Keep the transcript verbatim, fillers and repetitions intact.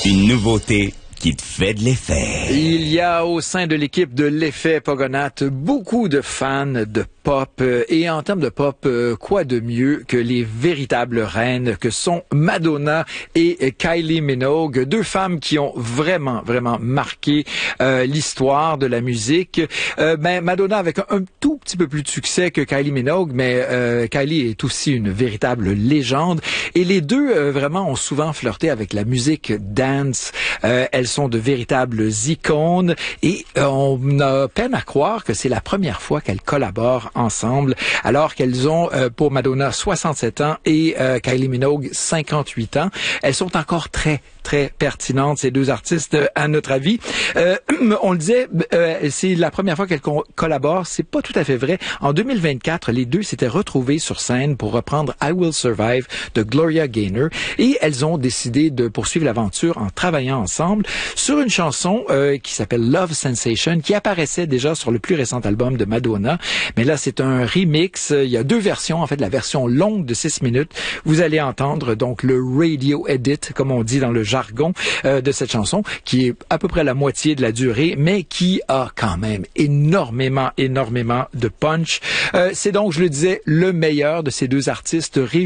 Une nouveauté qui te fait de l'effet. Il y a au sein de l'équipe de l'Effet Pogonath beaucoup de fans de pop. Et en termes de pop, quoi de mieux que les véritables reines que sont Madonna et Kylie Minogue, deux femmes qui ont vraiment, vraiment marqué euh, l'histoire de la musique. Euh, ben, Madonna avec un, un tout petit peu plus de succès que Kylie Minogue, mais euh, Kylie est aussi une véritable légende. Et les deux, euh, vraiment, ont souvent flirté avec la musique dance. Euh, elles sont de véritables icônes et euh, on a peine à croire que c'est la première fois qu'elles collaborent ensemble, alors qu'elles ont, euh, pour Madonna, soixante-sept ans et euh, Kylie Minogue, cinquante-huit ans. Elles sont encore très, très pertinentes, ces deux artistes, à notre avis. Euh, on le disait, euh, c'est la première fois qu'elles co- collaborent. C'est pas tout à fait vrai. En deux mille vingt-quatre, les deux s'étaient retrouvées sur scène pour reprendre I Will Survive de Gloria Gaynor et elles ont décidé de poursuivre l'aventure en travaillant ensemble sur une chanson euh, qui s'appelle Love Sensation, qui apparaissait déjà sur le plus récent album de Madonna. Mais là, c'est un remix. Il y a deux versions, en fait, la version longue de six minutes. Vous allez entendre donc le radio edit, comme on dit dans le jargon euh, de cette chanson, qui est à peu près la moitié de la durée, mais qui a quand même énormément, énormément de punch. Euh, c'est donc, je le disais, le meilleur de ces deux artistes réunis.